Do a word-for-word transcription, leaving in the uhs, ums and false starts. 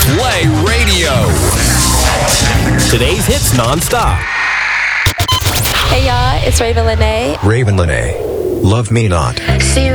Play Radio. Today's hits nonstop. Hey y'all, it's Raven Lene. Raven Lene. Love Me Not.